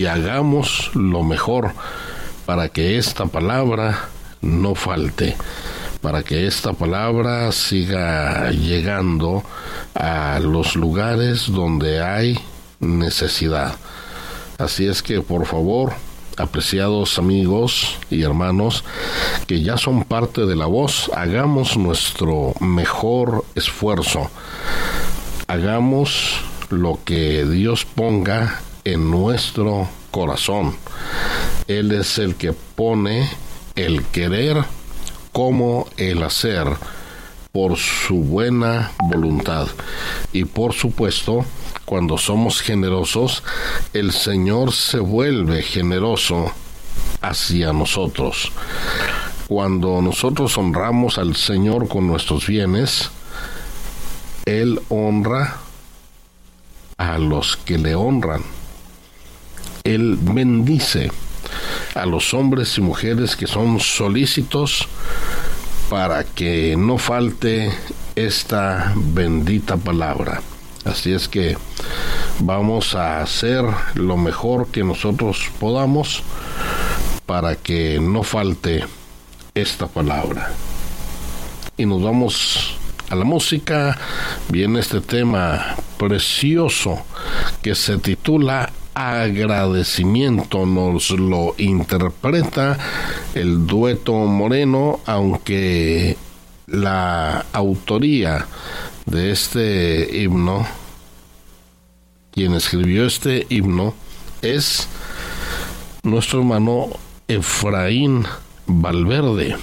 y hagamos lo mejor para que esta palabra no falte, para que esta palabra siga llegando a los lugares donde hay necesidad. Así es que, por favor, apreciados amigos y hermanos que ya son parte de La Voz, hagamos nuestro mejor esfuerzo. Hagamos lo que Dios ponga en nuestro corazón. Él es el que pone el querer como el hacer por su buena voluntad. Y por supuesto, cuando somos generosos, el Señor se vuelve generoso hacia nosotros. Cuando nosotros honramos al Señor con nuestros bienes, Él honra a los que le honran. Él bendice a los hombres y mujeres que son solícitos para que no falte esta bendita palabra. Así es que vamos a hacer lo mejor que nosotros podamos para que no falte esta palabra. Y nos vamos a la música. Viene este tema precioso que se titula Agradecimiento. Nos lo interpreta el dueto Moreno, aunque la autoría de este himno, quien escribió este himno, es nuestro hermano Efraín Valverde.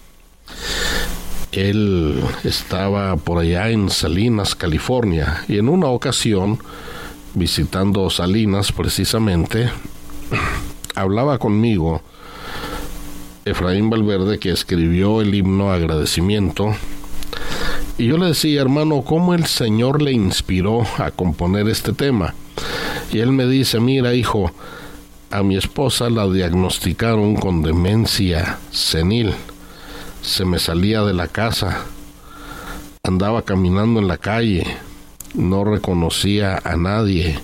Él estaba por allá en Salinas, California, y en una ocasión, visitando Salinas precisamente, hablaba conmigo Efraín Valverde, que escribió el himno Agradecimiento, y yo le decía, hermano, ¿cómo el Señor le inspiró a componer este tema? Y él me dice, mira, hijo, a mi esposa la diagnosticaron con demencia senil. Se me salía de la casa, andaba caminando en la calle, no reconocía a nadie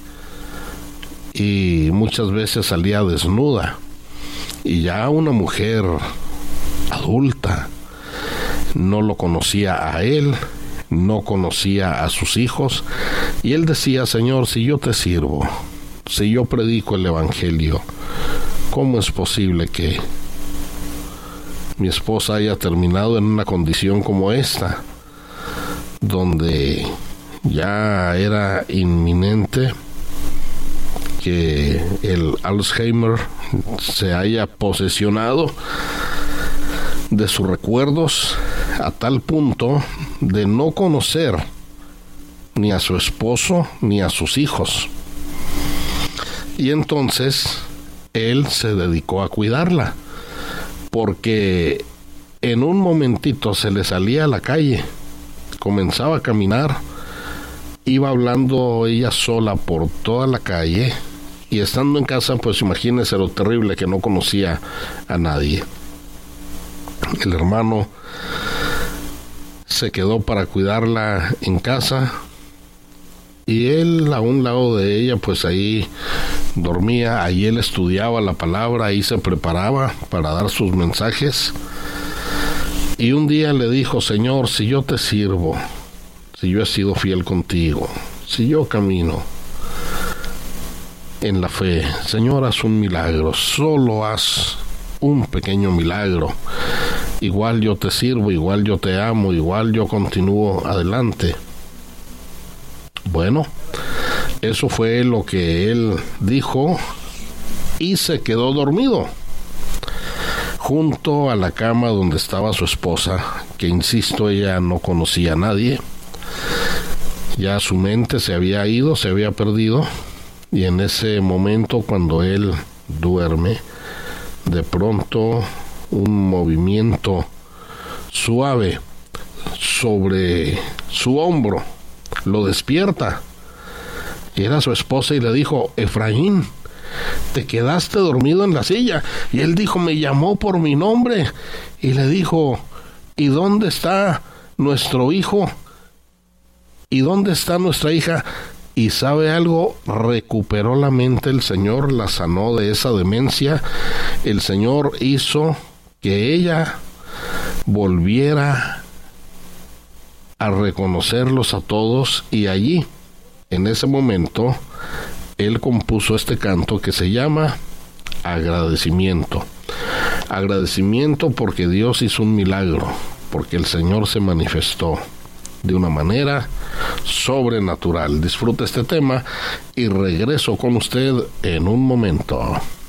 y muchas veces salía desnuda. Y ya una mujer adulta no lo conocía a él, no conocía a sus hijos, y él decía, Señor, si yo te sirvo, si yo predico el evangelio, ¿cómo es posible que mi esposa haya terminado en una condición como esta, donde ya era inminente que el Alzheimer se haya posesionado de sus recuerdos a tal punto de no conocer ni a su esposo ni a sus hijos? Y entonces él se dedicó a cuidarla, porque en un momentito se le salía a la calle, comenzaba a caminar, iba hablando ella sola por toda la calle, y estando en casa, pues imagínese lo terrible que no conocía a nadie. El hermano se quedó para cuidarla en casa, y él a un lado de ella, pues ahí dormía, ahí él estudiaba la palabra, ahí se preparaba para dar sus mensajes. Y un día le dijo, Señor, si yo te sirvo, si yo he sido fiel contigo, si yo camino en la fe, Señor, haz un milagro, solo haz un pequeño milagro. Igual yo te sirvo, igual yo te amo, igual yo continúo adelante. Bueno, eso fue lo que él dijo y se quedó dormido junto a la cama donde estaba su esposa, que insisto, ella no conocía a nadie. Ya su mente se había ido, se había perdido, y en ese momento, cuando él duerme, de pronto un movimiento suave sobre su hombro lo despierta. Y era su esposa, y le dijo, Efraín, te quedaste dormido en la silla. Y él dijo, me llamó por mi nombre. Y le dijo, ¿y dónde está nuestro hijo? ¿Y dónde está nuestra hija? Y sabe algo, recuperó la mente el Señor, la sanó de esa demencia. El Señor hizo que ella volviera a reconocerlos a todos, y allí, en ese momento, él compuso este canto que se llama Agradecimiento. Agradecimiento porque Dios hizo un milagro, porque el Señor se manifestó de una manera sobrenatural. Disfruta este tema y regreso con usted en un momento.